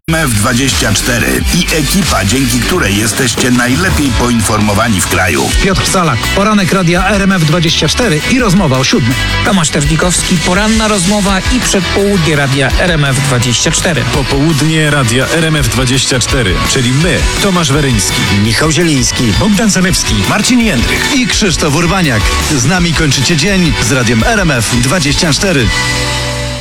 RMF24 i ekipa, dzięki której jesteście najlepiej poinformowani w kraju. Piotr Salak, poranek radia RMF24 i rozmowa o 7. Tomasz Terzbikowski, poranna rozmowa i przedpołudnie radia RMF24. Popołudnie radia RMF24, czyli my, Tomasz Weryński, Michał Zieliński, Bogdan Zalewski, Marcin Jędrych i Krzysztof Urbaniak. Z nami kończycie dzień z radiem RMF24.